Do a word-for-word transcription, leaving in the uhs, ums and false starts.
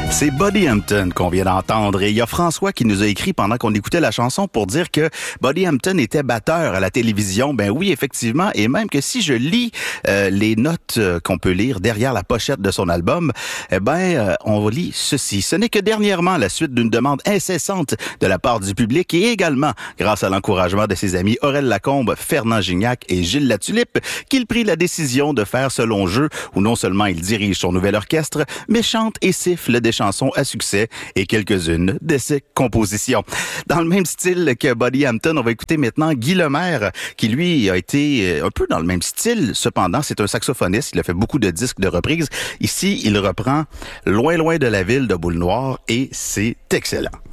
C'est Buddy Hampton qu'on vient d'entendre et il y a François qui nous a écrit pendant qu'on écoutait la chanson pour dire que Buddy Hampton était batteur à la télévision. Ben oui, effectivement, et même que si je lis euh, les notes euh, qu'on peut lire derrière la pochette de son album, eh ben euh, on lit ceci. Ce n'est que dernièrement, la suite d'une demande incessante de la part du public et également grâce à l'encouragement de ses amis Aurel Lacombe, Fernand Gignac et Gilles Latulippe, qu'il prit la décision de faire ce long jeu où non seulement il dirige son nouvel orchestre, mais chante et siffle des chansons à succès et quelques-unes de ses compositions. Dans le même style que Buddy Hampton, on va écouter maintenant Guy Lemaire, qui lui a été un peu dans le même style. Cependant, c'est un saxophoniste. Il a fait beaucoup de disques de reprises. Ici, il reprend Loin, loin de la ville de Boule Noire et c'est excellent.